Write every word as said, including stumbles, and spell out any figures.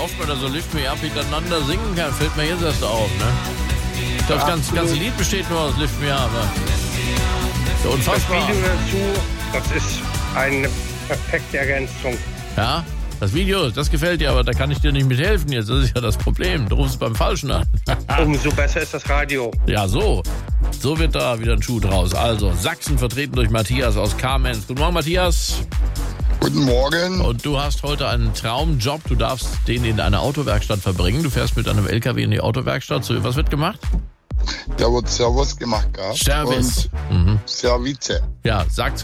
oft man da so Lift Me Up hintereinander singen kann, fällt mir jetzt erst auf, ne? Ich glaube, das ganze, ganze Lied besteht nur aus Lift Me Up. So unfassbar. Das Video dazu, das ist eine perfekte Ergänzung. Ja, das Video, das gefällt dir, aber da kann ich dir nicht mithelfen jetzt. Das ist ja das Problem. Du rufst beim Falschen an. Umso besser ist das Radio. Ja, so. So wird da wieder ein Schuh draus. Also, Sachsen vertreten durch Matthias aus Kamenz. Guten Morgen, Matthias. Guten Morgen. Und du hast heute einen Traumjob. Du darfst den in eine Autowerkstatt verbringen. Du fährst mit einem L K W in die Autowerkstatt. So, was wird gemacht? Da wird Service gemacht gehabt. Service. Und Mhm. Service. Ja, sag's